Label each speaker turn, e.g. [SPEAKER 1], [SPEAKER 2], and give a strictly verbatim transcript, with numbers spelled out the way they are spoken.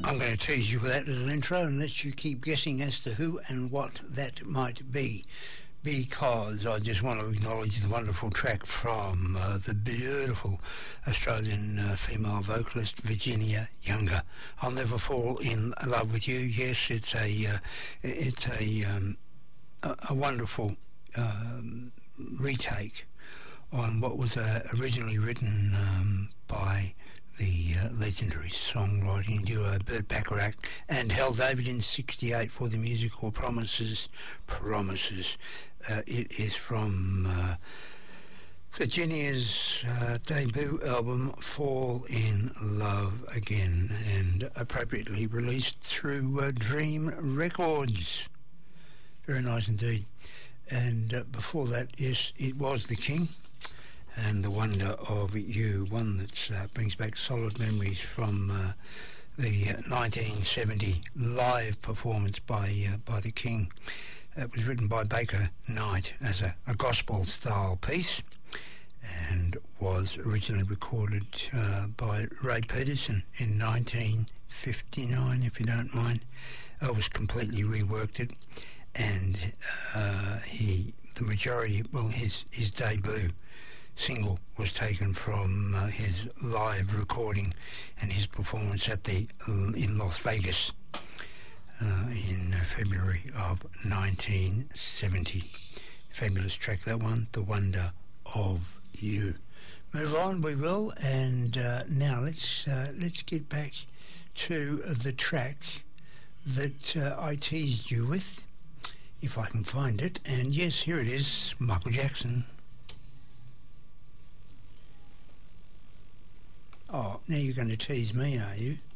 [SPEAKER 1] I'm going to tease you with that little intro and let you keep guessing as to who and what that might be, because I just want to acknowledge the wonderful track from uh, the beautiful Australian uh, female vocalist Virginia Younger. I'll Never Fall in Love with You. Yes, it's a uh, it's a um, a, a wonderful um, retake on what was uh, originally written um, by the uh, legendary songwriting duo Burt Bacharach and Hal David in sixty-eight for the musical Promises, Promises. Uh, it is from uh, Virginia's uh, debut album Fall in Love Again, and appropriately released through uh, Dream Records. Very nice indeed. And uh, before that, yes, it was The King and The Wonder of You, one that uh, brings back solid memories from uh, the nineteen seventy live performance by uh, by The King. It was written by Baker Knight as a, a gospel-style piece and was originally recorded uh, by Ray Peterson in nineteen fifty-nine, if you don't mind. Elvis completely reworked it, and uh, he, the majority, well, his, his debut single was taken from uh, his live recording and his performance at the in Las Vegas uh, in February of nineteen seventy. Fabulous track, that one, The Wonder of You. Move on, we will, and uh, now let's uh, let's get back to the track that uh, I teased you with, if I can find it. And yes, here it is, Michael Jackson. Oh, now you're going to tease me, are you?